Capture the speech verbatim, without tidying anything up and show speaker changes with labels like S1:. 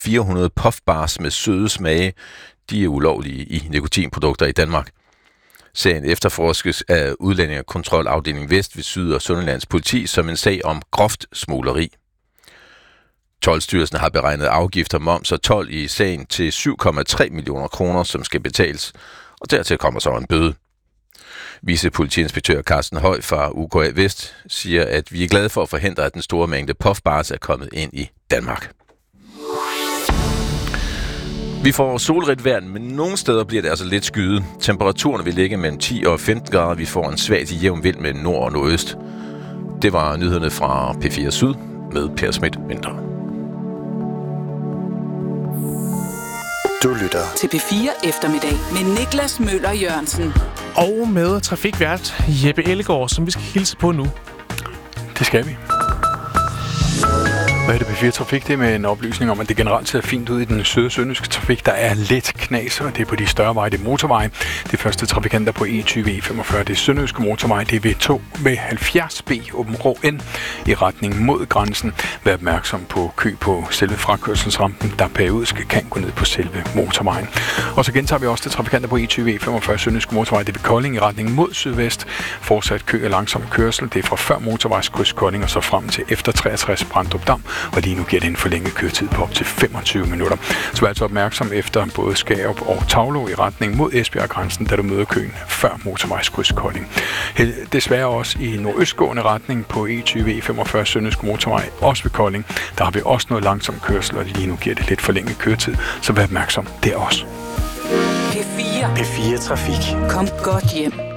S1: fire hundrede puffbars med søde smage, de er ulovlige i nikotinprodukter i Danmark. Sagen efterforskes af Udlændingekontrolafdeling Vest ved Syd- og Sønderlands politi som en sag om groft smugleri. Toldstyrelsen har beregnet afgifter, moms og told i sagen til syv komma tre millioner kroner, som skal betales, og dertil kommer så en bøde. Vicepolitiinspektør Carsten Høj fra U K A Vest siger, at vi er glade for at forhindre, at den store mængde puffbars er kommet ind i Danmark. Vi får solrigt vejr, men nogle steder bliver det altså lidt skyet. Temperaturen vil ligge mellem ti og femten grader. Vi får en svag til jævn vind med nord og nordøst. Det var nyhederne fra P fire Syd med Per Schmidt Vinter.
S2: Du lytter
S3: til P fire Eftermiddag med Niklas Møller Jørgensen.
S4: Og med trafikvært Jeppe Ellegaard, som vi skal hilse på nu.
S5: Det skal vi. Hvad er det P fire Trafik? Det med en oplysning om, at det generelt ser fint ud i den søde sønderjyske trafik. Der er lidt knas, og det er på de større veje, det er motorveje. Det første trafikanter på E tyve E femogfyrre, det er sønderjyske motorvej. Det er V to med halvfjerds B Åben Rå N i retning mod grænsen. Vær opmærksom på kø på selve frakørselsrampen, der periodisk kan gå ned på selve motorvejen. Og så gentager vi også til trafikanter på E tyve E femogfyrre sønderjyske motorvej. Det er ved Kolding i retning mod sydvest. Fortsat kø af langsom kørsel. Det er fra før motorvejskryds Kolding og så frem til efter treogtres Brandrup Dam. Og lige nu giver det en forlænget køretid på op til femogtyve minutter. Så vær altså opmærksom efter både Skærup og Tavlo i retning mod Esbjerg-grænsen, da du møder køen før motorvejskryds Kolding. Desværre også i nordøstgående retning på E tyve E femogfyrre Sønderjyske motorvej, også ved Kolding. Der har vi også noget langsom kørsel, og lige nu giver det lidt forlænget køretid. Så vær opmærksom der også.
S3: P fire.
S2: P fire Trafik.
S3: Kom godt hjem.